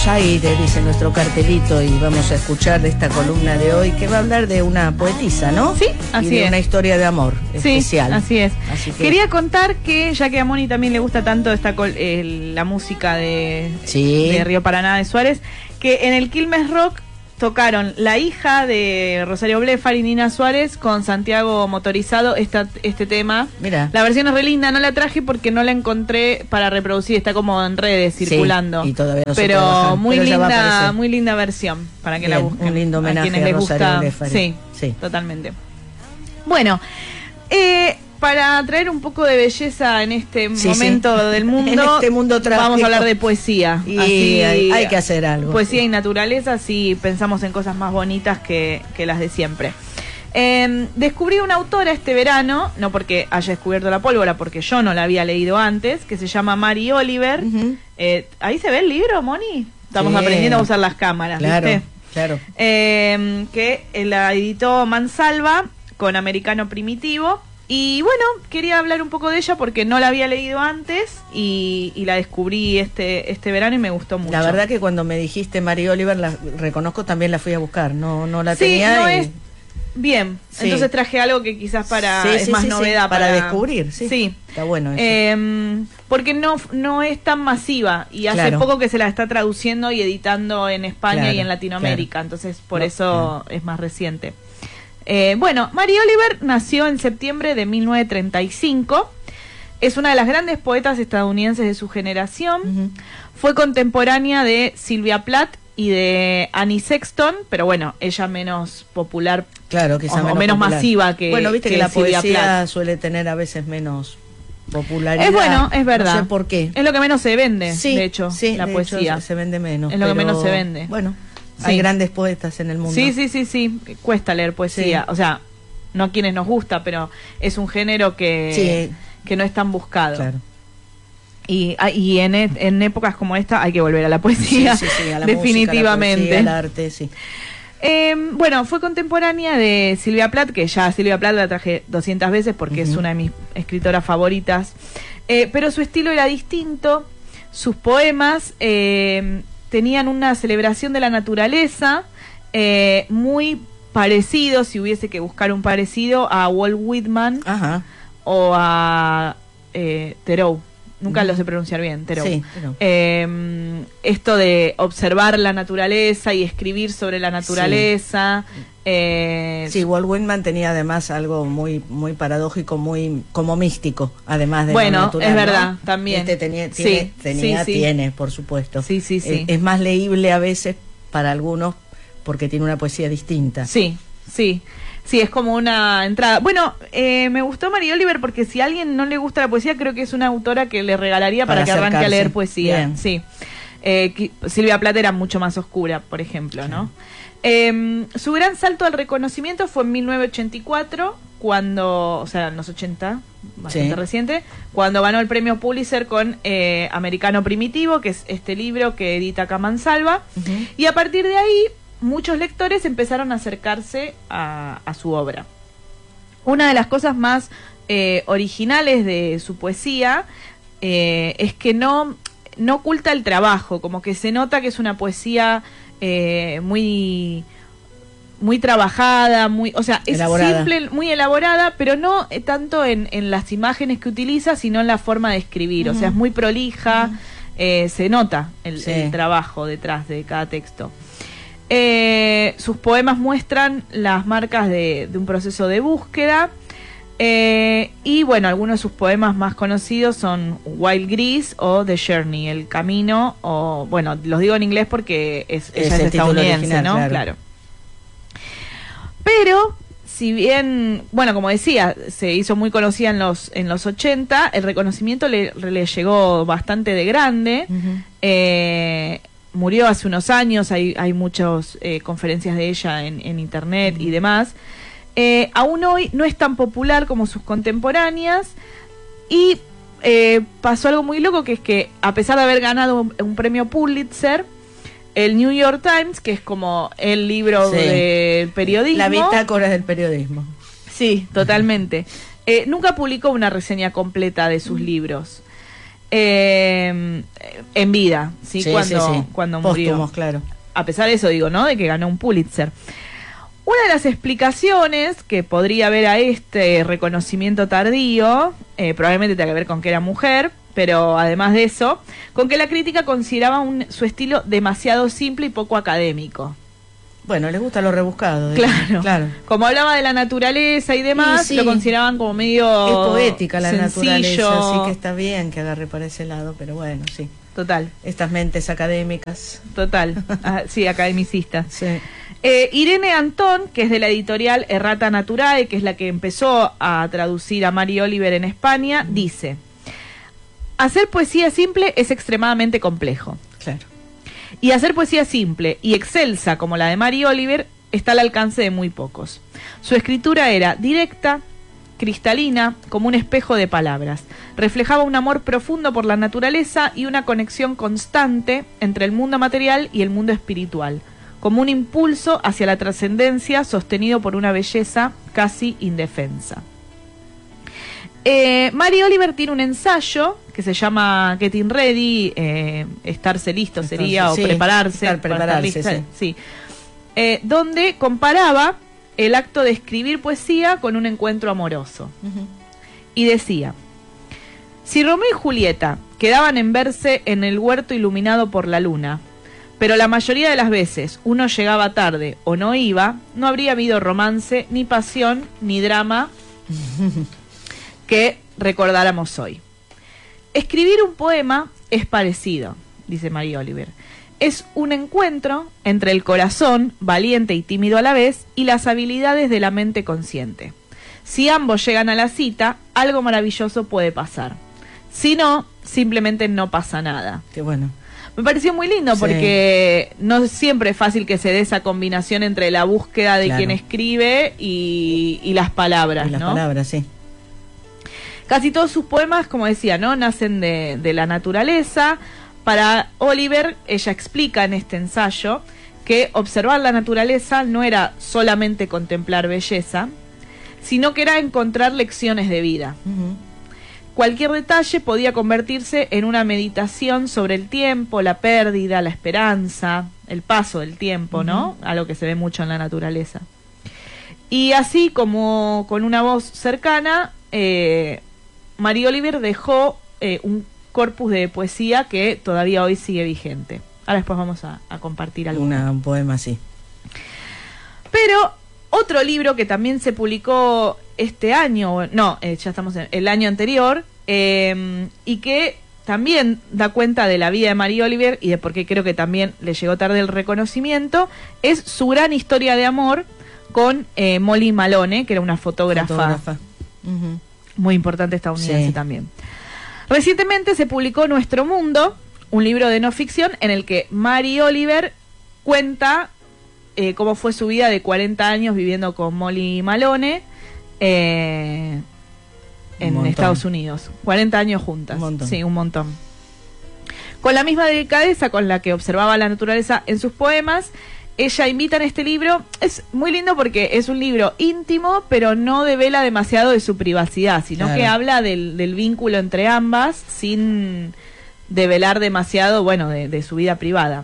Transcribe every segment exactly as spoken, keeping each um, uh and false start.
Aires, dice nuestro cartelito, y vamos a escuchar esta columna de hoy que va a hablar de una poetisa, ¿no? Sí, así y de es. una historia de amor especial. Sí, así es. Así que... Quería contar que, ya que a Moni también le gusta tanto esta col eh, la música de, sí. de Río Paraná de Suárez, que en el Quilmes Rock tocaron la hija de Rosario Blefar y Nina Suárez con Santiago Motorizado esta, este tema. Mira. La versión es re linda, no la traje porque no la encontré para reproducir, está como en redes circulando. Sí, y todavía no se pero puede bajar, muy pero linda, muy linda versión para que Bien, la busquen. Un lindo homenaje a quienes a les Rosario gusta. Blefar. Sí, sí, totalmente. Bueno, eh, para traer un poco de belleza en este sí, momento sí. del mundo, en este mundo trágico, vamos a hablar de poesía. Y así, hay, hay que hacer algo. Poesía y naturaleza, así pensamos en cosas más bonitas que, que las de siempre. Eh, descubrí una autora este verano, no porque haya descubierto la pólvora, porque yo no la había leído antes, que se llama Mary Oliver. Uh-huh. eh, ¿Ahí se ve el libro, Moni? Estamos sí. aprendiendo a usar las cámaras, claro, ¿viste? Claro. Eh, que la editó Mansalva con Americano Primitivo. Y bueno, quería hablar un poco de ella porque no la había leído antes y, y la descubrí este este verano y me gustó mucho. La verdad que cuando me dijiste Mary Oliver, la reconozco, también la fui a buscar, no no la sí, tenía. No y... es... Bien, sí. Entonces traje algo que quizás para sí, es sí, más sí, novedad. Sí, para, para descubrir, sí. sí. Está bueno eso. Eh, porque no, no es tan masiva y hace claro. poco que se la está traduciendo y editando en España claro, y en Latinoamérica, claro. entonces por no, eso claro. es más reciente. Eh, bueno, Mary Oliver nació en septiembre de mil novecientos treinta y cinco. Es una de las grandes poetas estadounidenses de su generación. Uh-huh. Fue contemporánea de Sylvia Plath y de Annie Sexton, pero bueno, ella menos popular, claro, quizá o, menos, o menos popular. masiva que Bueno, viste que, que la Sylvia poesía Plath. suele tener a veces menos popularidad. Es bueno, es verdad. No sé por qué. Es lo que menos se vende, sí, de hecho, sí, la de poesía. Hecho, se vende menos. Es lo pero, que menos se vende. Bueno, sí. hay grandes poetas en el mundo. Sí, sí, sí, sí. Cuesta leer poesía. Sí. O sea, no a quienes nos gusta, pero es un género que, sí. que no es tan buscado. Claro. Y, y en, en épocas como esta hay que volver a la poesía, sí, sí, sí, a la definitivamente. Música, a la poesía, al arte, sí. Eh, bueno, fue contemporánea de Sylvia Plath, que ya Sylvia Plath la traje doscientas veces porque uh-huh. es una de mis escritoras favoritas. Eh, pero su estilo era distinto. Sus poemas eh, tenían una celebración de la naturaleza eh, muy parecido, si hubiese que buscar un parecido, a Walt Whitman Ajá. o a eh, Thoreau. Nunca lo sé pronunciar bien, Thoreau. Sí, pero... eh, esto de observar la naturaleza y escribir sobre la naturaleza. Sí, eh, sí, Walt Whitman tenía además algo muy muy paradójico, muy como místico, además de bueno, lo natural, es verdad, ¿no? también. Este tenía, tiene, sí, tenía, sí, sí. tiene, por supuesto. Sí, sí, sí. Es, es más leíble a veces para algunos porque tiene una poesía distinta. Sí, sí. Sí, es como una entrada. Bueno, eh, me gustó Mary Oliver porque si a alguien no le gusta la poesía, creo que es una autora que le regalaría para, para que arranque a leer poesía. Bien. Sí. Eh, Sylvia Plath era mucho más oscura, por ejemplo, sí. ¿no? Eh, su gran salto al reconocimiento fue en mil novecientos ochenta y cuatro, cuando, o sea, en los ochenta, bastante sí. reciente, cuando ganó el premio Pulitzer con eh, Americano Primitivo, que es este libro que edita Mansalva, uh-huh. y a partir de ahí muchos lectores empezaron a acercarse a, a su obra. Una de las cosas más eh, originales de su poesía eh, es que no, no oculta el trabajo, como que se nota que es una poesía eh, muy, muy trabajada, muy, o sea, es elaborada. simple, muy elaborada, pero no eh, tanto en, en las imágenes que utiliza, sino en la forma de escribir. Uh-huh. O sea, es muy prolija, uh-huh. eh, se nota el, sí. el trabajo detrás de cada texto. Eh, sus poemas muestran las marcas de, de un proceso de búsqueda eh, y bueno, algunos de sus poemas más conocidos son Wild Geese o The Journey, El Camino, o bueno, los digo en inglés porque es, ella es, es estadounidense, original, ¿no? Claro. claro. Pero si bien, bueno, como decía, se hizo muy conocida en los en los ochenta, el reconocimiento le, le llegó bastante de grande. Uh-huh. eh, Murió hace unos años, hay, hay muchas eh, conferencias de ella en, en internet mm. y demás. Eh, aún hoy no es tan popular como sus contemporáneas y eh, pasó algo muy loco, que es que a pesar de haber ganado un, un premio Pulitzer, el New York Times, que es como el libro sí. del periodismo... La bitácora del periodismo. Sí, totalmente. eh, nunca publicó una reseña completa de sus mm. libros. eh, en vida, ¿sí? Sí, cuando, sí, sí. cuando murió. Póstumos, claro. A pesar de eso, digo, ¿no? De que ganó un Pulitzer. Una de las explicaciones que podría haber a este reconocimiento tardío, eh, probablemente tenga que ver con que era mujer, pero además de eso, con que la crítica consideraba un, su estilo demasiado simple y poco académico. Bueno, les gusta lo rebuscado. Claro. claro. Como hablaba de la naturaleza y demás, y sí, lo consideraban como medio es poética la sencillo. naturaleza, así que está bien que agarre para ese lado, pero bueno, sí. Total. Estas mentes académicas. Total. Ah, sí, academicistas. Sí. Eh, Irene Antón, que es de la editorial Errata Naturae, que es la que empezó a traducir a Mary Oliver en España, mm. dice: hacer poesía simple es extremadamente complejo. Claro. Y hacer poesía simple y excelsa como la de Mary Oliver está al alcance de muy pocos. Su escritura era directa, cristalina, como un espejo de palabras. Reflejaba un amor profundo por la naturaleza y una conexión constante entre el mundo material y el mundo espiritual, como un impulso hacia la trascendencia sostenido por una belleza casi indefensa. Eh, Mary Oliver tiene un ensayo que se llama Getting Ready, eh, estarse listo Entonces, sería, sí, o prepararse, estar, prepararse, estar lista, sí. sí. Eh, donde comparaba el acto de escribir poesía con un encuentro amoroso. Uh-huh. Y decía: si Romeo y Julieta quedaban en verse en el huerto iluminado por la luna, pero la mayoría de las veces uno llegaba tarde o no iba, no habría habido romance, ni pasión, ni drama que recordáramos hoy. Escribir un poema es parecido, dice Mary Oliver. Es un encuentro entre el corazón, valiente y tímido a la vez, y las habilidades de la mente consciente. Si ambos llegan a la cita, algo maravilloso puede pasar. Si no, simplemente no pasa nada. Qué bueno. Me pareció muy lindo, sí, porque no siempre es fácil que se dé esa combinación entre la búsqueda de claro. quien escribe y, y las palabras, y las ¿no? palabras, sí. Casi todos sus poemas, como decía, ¿no? Nacen de, de la naturaleza. Para Oliver, ella explica en este ensayo que observar la naturaleza no era solamente contemplar belleza, sino que era encontrar lecciones de vida. Uh-huh. Cualquier detalle podía convertirse en una meditación sobre el tiempo, la pérdida, la esperanza, el paso del tiempo, ¿no? Uh-huh. Algo que se ve mucho en la naturaleza. Y así como con una voz cercana, eh, Mary Oliver dejó eh, un corpus de poesía que todavía hoy sigue vigente. Ahora después vamos a, a compartir algo. Un poema, sí. Pero otro libro que también se publicó este año, no, eh, ya estamos en el año anterior, eh, y que también da cuenta de la vida de Mary Oliver y de por qué creo que también le llegó tarde el reconocimiento, es su gran historia de amor con eh, Molly Malone, que era una fotógrafa, fotógrafa. Uh-huh. muy importante estadounidense, sí, también. Recientemente se publicó Nuestro Mundo, un libro de no ficción en el que Mary Oliver cuenta eh, cómo fue su vida de cuarenta años viviendo con Molly Malone eh, en Estados Unidos. cuarenta años juntas. Un montón. Sí, un montón. Con la misma delicadeza con la que observaba la naturaleza en sus poemas, ella invita en este libro. Es muy lindo porque es un libro íntimo, pero no devela demasiado de su privacidad, sino claro. que habla del, del vínculo entre ambas sin develar demasiado, bueno, de, de su vida privada.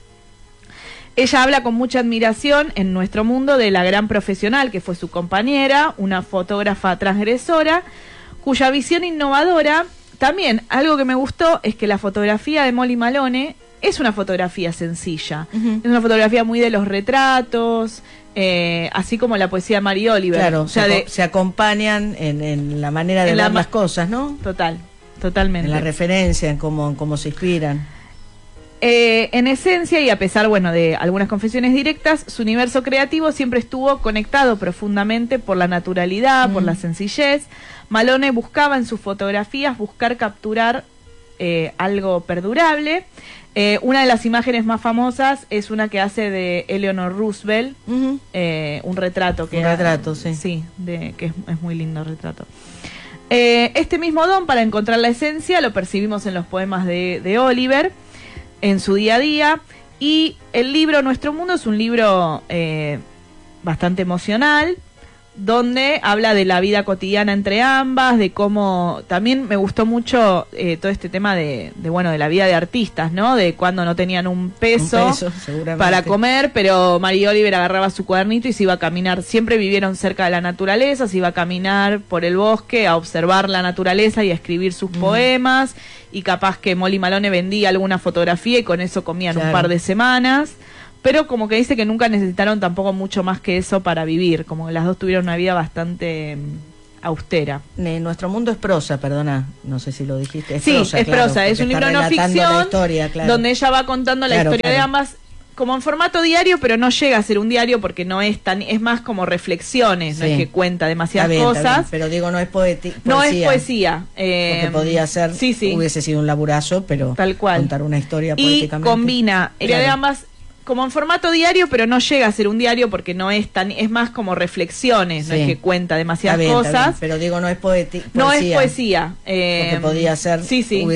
Ella habla con mucha admiración en Nuestro Mundo de la gran profesional que fue su compañera, una fotógrafa transgresora, cuya visión innovadora, también algo que me gustó es que la fotografía de Molly Malone es una fotografía sencilla, uh-huh. es una fotografía muy de los retratos, eh, así como la poesía de Mary Oliver. Claro, o sea, se, de, se acompañan en, en la manera de ver la, las cosas, ¿no? Total, totalmente. En la referencia, en cómo, en cómo se inspiran. Eh, en esencia, y a pesar, bueno, de algunas confesiones directas, su universo creativo siempre estuvo conectado profundamente por la naturalidad, mm. por la sencillez. Malone buscaba en sus fotografías buscar capturar eh, algo perdurable. Eh, una de las imágenes más famosas es una que hace de Eleanor Roosevelt, uh-huh. eh, un retrato que un retrato, ha, sí, sí, de, que es, es muy lindo el retrato. Eh, este mismo don para encontrar la esencia lo percibimos en los poemas de, de Oliver, en su día a día, y el libro Nuestro Mundo es un libro eh, bastante emocional, donde habla de la vida cotidiana entre ambas, de cómo también me gustó mucho eh, todo este tema de, de bueno de la vida de artistas, ¿no? De cuando no tenían un peso, un peso para comer, pero María Oliver agarraba su cuadernito y se iba a caminar. Siempre vivieron cerca de la naturaleza, se iba a caminar por el bosque a observar la naturaleza y a escribir sus mm. poemas, y capaz que Molly Malone vendía alguna fotografía y con eso comían claro. un par de semanas. Pero como que dice que nunca necesitaron tampoco mucho más que eso para vivir, como que las dos tuvieron una vida bastante um, austera. Eh, Nuestro mundo es prosa, perdona, no sé si lo dijiste. Es sí, prosa, es claro, prosa, es un libro no ficción, historia, claro. donde ella va contando la claro, historia claro. de ambas, como en formato diario, pero no llega a ser un diario porque no es tan, es más como reflexiones, sí. no es que cuenta demasiadas bien, cosas. Pero digo, no es poeti poesía. No es poesía. Eh, porque podía ser, sí, sí. hubiese sido un laburazo, pero tal cual. Contar una historia y poéticamente. Combina la claro. de ambas como en formato diario, pero no llega a ser un diario porque no es tan, es más como reflexiones, sí. no es que cuenta demasiadas bien, cosas. Pero digo, no es poeti poesía. No es poesía. Eh, porque podía ser, sí, sí.